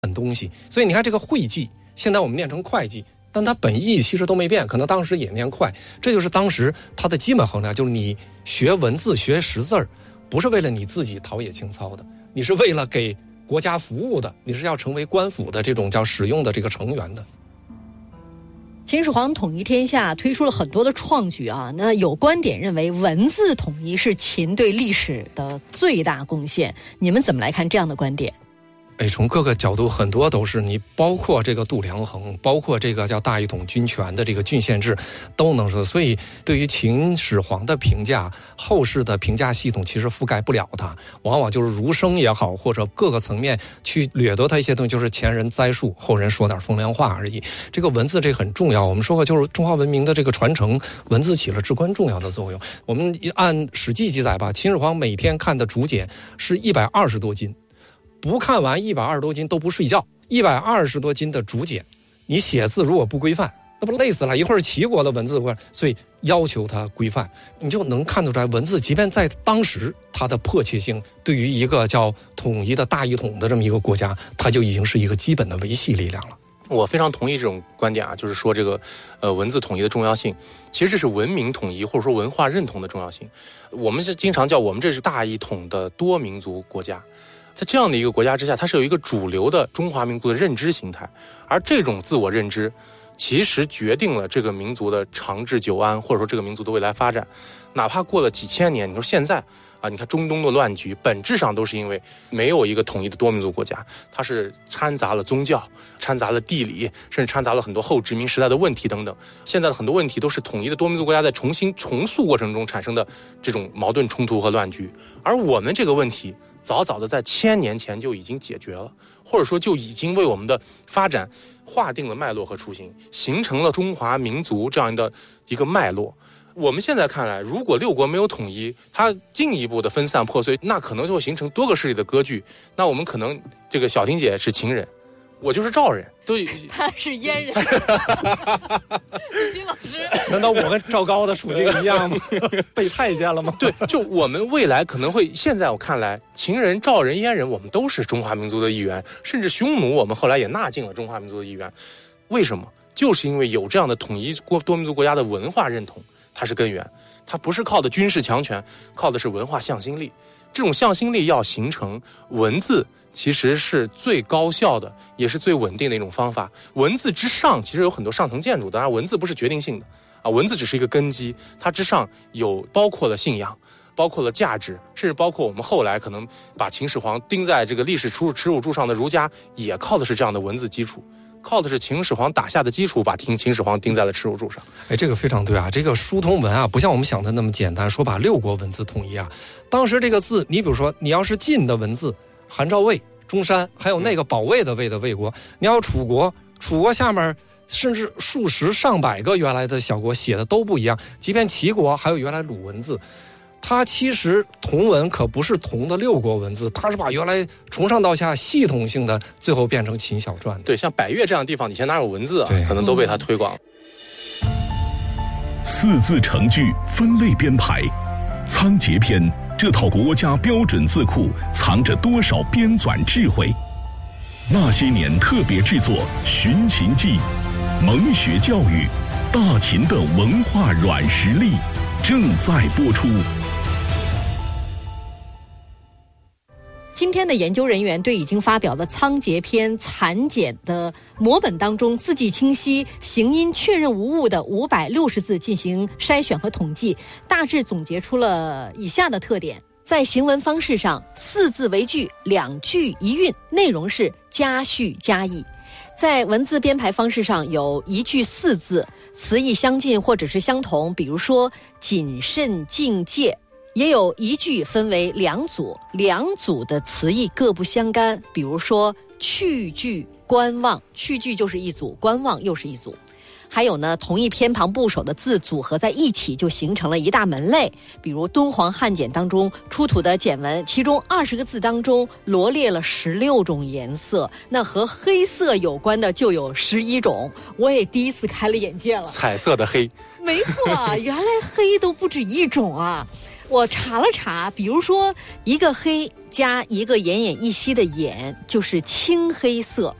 东西。所以你看这个会稽，现在我们念成会稽，但它本意其实都没变，可能当时也念快。这就是当时它的基本衡量，就是你学文字学识字儿，不是为了你自己陶冶情操的，你是为了给国家服务的，你是要成为官府的这种叫使用的这个成员的。 秦始皇统一天下推出了很多的创举啊，那有观点认为文字统一是秦对历史的最大贡献，你们怎么来看这样的观点？ 从各个角度很多都是，你包括这个度量衡，包括这个叫大一统军权的这个郡县制都能说。所以对于秦始皇的评价，后世的评价系统其实覆盖不了它，往往就是儒生也好，或者各个层面去掠夺它一些东西，就是前人栽树，后人说点风凉话而已。这个文字这很重要，我们说过，就是中华文明的这个传承，文字起了至关重要的作用。我们按史记记载吧，秦始皇每天看的竹简是120多斤，不看完120多斤都不睡觉。120多斤的竹简，你写字如果不规范，那不累死了？一会儿齐国的文字，所以要求它规范，你就能看得出来，文字即便在当时，它的迫切性对于一个叫统一的大一统的这么一个国家，它就已经是一个基本的维系力量了。 我非常同意这种观点啊，就是说这个文字统一的重要性，其实这是文明统一或者说文化认同的重要性。我们是经常叫我们这是大一统的多民族国家。在这样的一个国家之下，它是有一个主流的中华民族的认知形态，而这种自我认知其实决定了这个民族的长治久安，或者说这个民族的未来发展。哪怕过了几千年，你说现在啊，你看中东的乱局，本质上都是因为没有一个统一的多民族国家，它是掺杂了宗教，掺杂了地理，甚至掺杂了很多后殖民时代的问题等等。现在的很多问题都是统一的多民族国家在重新重塑过程中产生的这种矛盾冲突和乱局，而我们这个问题早早的在1000年前就已经解决了，或者说就已经为我们的发展划定了脉络和雏形，形成了中华民族这样的一个脉络。我们现在看来，如果六国没有统一，它进一步的分散破碎，那可能就会形成多个势力的割据。那我们可能这个小婷姐是秦人，我就是赵人， 他是燕人。金老师， 难道我跟赵高的处境一样吗？被太监了吗？ 对，就我们未来可能会，现在我看来，秦人、赵人、燕人，我们都是中华民族的一员，甚至匈奴，我们后来也纳进了中华民族的一员。为什么？就是因为有这样的统一多民族国家的文化认同，它是根源，它不是靠的军事强权，靠的是文化向心力。这种向心力要形成，文字其实是最高效的，也是最稳定的一种方法。文字之上其实有很多上层建筑，当然文字不是决定性的啊，文字只是一个根基，它之上有包括了信仰，包括了价值，甚至包括我们后来可能把秦始皇钉在这个历史耻辱柱上的儒家，也靠的是这样的文字基础，靠的是秦始皇打下的基础，把秦始皇钉在了耻辱柱上。 这个非常对啊，这个书通文啊，不像我们想的那么简单，说把6国文字统一啊。当时这个字，你比如说，你要是晋的文字，韩赵魏、中山，还有那个保卫的卫的魏国，你要楚国，楚国下面甚至数十上百个原来的小国写的都不一样，即便齐国还有原来鲁文字，它其实同文可不是同的6国文字，它是把原来从上到下系统性的最后变成秦小篆的。 对，像百越这样的地方以前哪有文字啊，可能都被它推广。 4字成句分类编排，仓颉篇这套国家标准字库藏着多少编纂智慧？那些年特别制作《寻秦记》，蒙学教育，大秦的文化软实力正在播出。 今天的研究人员对已经发表的仓颉篇残简的摹本当中字迹清晰、形音确认无误的560字进行筛选和统计，大致总结出了以下的特点。在行文方式上，4字为句，2句一韵，内容是加叙加意。在文字编排方式上，有1句4字，词义相近或者是相同，比如说谨慎敬戒。也有1句分为2组，2组的词义各不相干，比如说去句、观望，去句就是一组，观望又是一组。还有呢，同一偏旁部首的字组合在一起，就形成了一大门类。比如敦煌汉简当中出土的简文，其中20个字当中罗列了16种颜色，那和黑色有关的就有11种。我也第一次开了眼界了， 彩色的黑， 没错，原来黑都不止一种啊。 我查了查，比如说一个黑加一个奄奄一息的奄，就是青黑色。